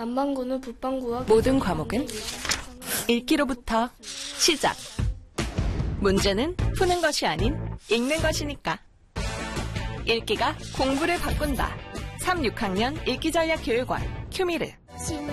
남반구는 북반구와 모든 과목은 읽기로부터 시작. 문제는 푸는 것이 아닌 읽는 것이니까. 읽기가 공부를 바꾼다. 3, 6학년 읽기전략교육원 큐미르.